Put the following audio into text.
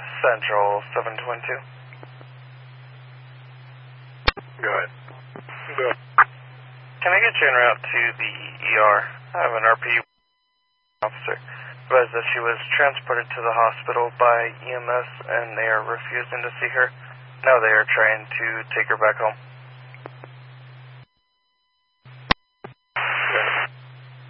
Central 722. Go ahead. Go. Can I get you en route to the ER? I have an RPU officer. Advised that she was transported to the hospital by EMS and they are refusing to see her. Now they are trying to take her back home.